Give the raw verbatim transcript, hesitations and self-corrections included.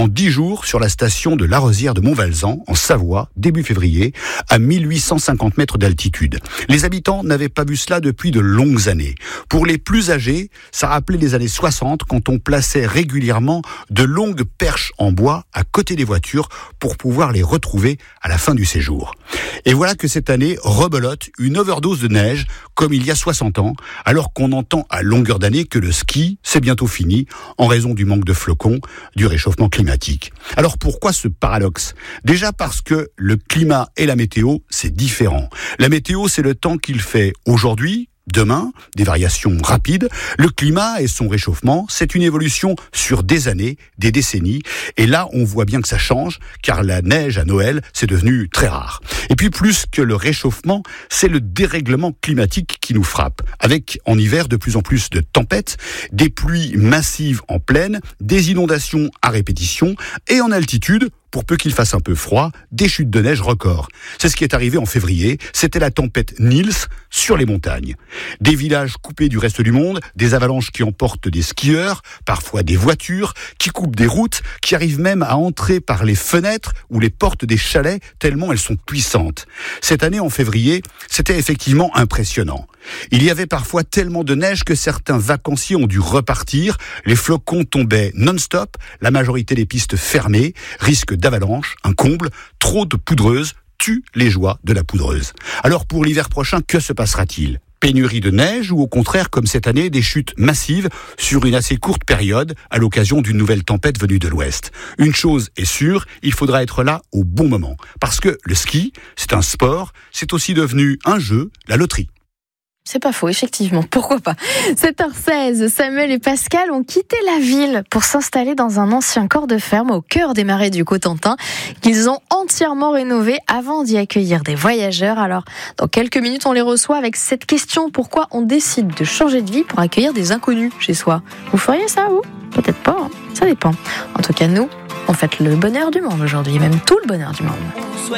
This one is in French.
en dix jours sur la station de La Rosière de Montvalzan, en Savoie, début février, à mille huit cent cinquante mètres d'altitude. Les habitants n'avaient pas vu cela depuis de longues années. Pour les plus âgés, ça rappelait les années soixante quand on plaçait régulièrement de longues perches en bois à côté des voitures pour pouvoir les retrouver à la fin du séjour. Et voilà que cette année rebelote une overdose de neige comme il y a soixante ans, alors qu'on entend à longueur d'année que le ski, c'est bientôt fini en raison du manque de flocons, du réchauffement climatique. Alors pourquoi ce paradoxe ? Déjà parce que le climat et la météo, c'est différent. La météo, c'est le temps qu'il fait aujourd'hui, demain, des variations rapides. Le climat et son réchauffement, c'est une évolution sur des années, des décennies. Et là, on voit bien que ça change, car la neige à Noël, c'est devenu très rare. Et puis, plus que le réchauffement, c'est le dérèglement climatique qui nous frappe. Avec, en hiver, de plus en plus de tempêtes, des pluies massives en plaine, des inondations à répétition, et en altitude, pour peu qu'il fasse un peu froid, des chutes de neige records. C'est ce qui est arrivé en février, c'était la tempête Nils sur les montagnes. Des villages coupés du reste du monde, des avalanches qui emportent des skieurs, parfois des voitures, qui coupent des routes, qui arrivent même à entrer par les fenêtres ou les portes des chalets, tellement elles sont puissantes. Cette année, en février, c'était effectivement impressionnant. Il y avait parfois tellement de neige que certains vacanciers ont dû repartir. Les flocons tombaient non-stop, la majorité des pistes fermées, risque d'avalanche, un comble, trop de poudreuse tue les joies de la poudreuse. Alors pour l'hiver prochain, que se passera-t-il ? Pénurie de neige ou au contraire, comme cette année, des chutes massives sur une assez courte période à l'occasion d'une nouvelle tempête venue de l'ouest. Une chose est sûre, il faudra être là au bon moment. Parce que le ski, c'est un sport, c'est aussi devenu un jeu, la loterie. C'est pas faux, effectivement. Pourquoi pas ? sept heures seize, Samuel et Pascal ont quitté la ville pour s'installer dans un ancien corps de ferme au cœur des marais du Cotentin qu'ils ont entièrement rénové avant d'y accueillir des voyageurs. Alors, dans quelques minutes, on les reçoit avec cette question. Pourquoi on décide de changer de vie pour accueillir des inconnus chez soi ? Vous feriez ça, vous ? Peut-être pas, hein. Ça dépend. En tout cas, nous, on fête le bonheur du monde aujourd'hui, même tout le bonheur du monde.